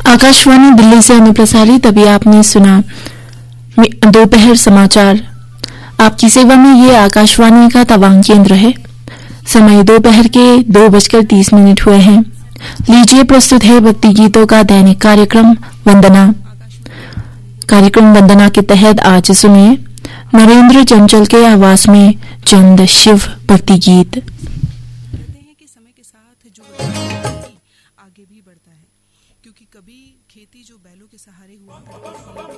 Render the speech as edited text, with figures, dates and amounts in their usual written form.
आकाशवाणी दिल्ली से हमें प्रसारित अभी आपने सुना दोपहर समाचार। आपकी सेवा में ये आकाशवाणी का तवांग केंद्र है। समय दोपहर के 2:30 हुए हैं। लीजिए प्रस्तुत है भक्ति गीतों का दैनिक कार्यक्रम वंदना। कार्यक्रम वंदना के तहत आज सुनिए नरेंद्र चंचल के आवाज में चंद शिव भक्ति गीत। समय के साथ जो आगे भी बढ़ता है, क्योंकि कभी खेती जो बैलों के सहारे हुआ करती थी